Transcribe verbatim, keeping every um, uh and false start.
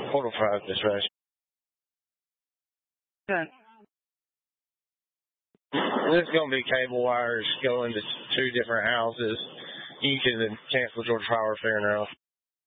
Portal five dispatch. Okay. There's going to be cable wires going to two different houses. You can cancel Georgia Power fair now.